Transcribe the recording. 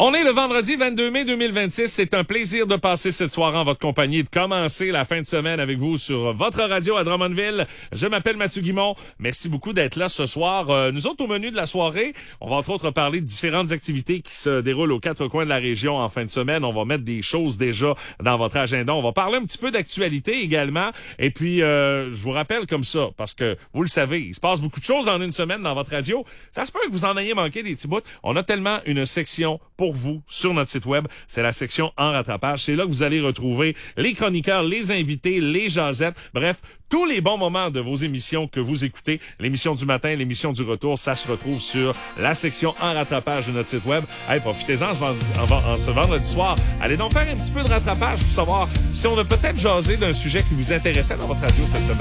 On est le vendredi 22 mai 2026. C'est un plaisir de passer cette soirée en votre compagnie et de commencer la fin de semaine avec vous sur votre radio à Drummondville. Je m'appelle Mathieu Guimond. Merci beaucoup d'être là ce soir. Nous autres, au menu de la soirée, on va entre autres parler de différentes activités qui se déroulent aux quatre coins de la région en fin de semaine. On va mettre des choses déjà dans votre agenda. On va parler un petit peu d'actualité également. Et puis, je vous rappelle comme ça, parce que vous le savez, il se passe beaucoup de choses en une semaine dans votre radio. Ça se peut que vous en ayez manqué des petits bouts. On a tellement une section pour vous sur notre site web. C'est la section en rattrapage. C'est là que vous allez retrouver les chroniqueurs, les invités, les jasettes. Bref, tous les bons moments de vos émissions que vous écoutez. L'émission du matin, l'émission du retour, ça se retrouve sur la section en rattrapage de notre site web. Hey, profitez-en ce vendredi soir. Allez donc faire un petit peu de rattrapage pour savoir si on a peut-être jasé d'un sujet qui vous intéressait dans votre radio cette semaine.